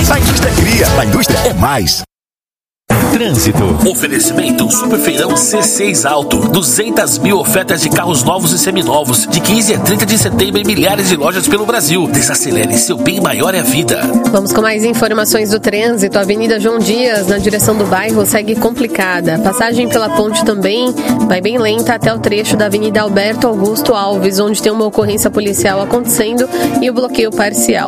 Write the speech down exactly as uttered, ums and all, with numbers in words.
A indústria cria, a indústria é mais. Trânsito. Oferecimento Superfeirão C seis Auto. duzentas mil ofertas de carros novos e seminovos. De quinze a trinta de setembro em milhares de lojas pelo Brasil. Desacelere, seu bem maior é a vida. Vamos com mais informações do trânsito. A Avenida João Dias, na direção do bairro, segue complicada. A passagem pela ponte também vai bem lenta até o trecho da Avenida Alberto Augusto Alves, onde tem uma ocorrência policial acontecendo e o bloqueio parcial.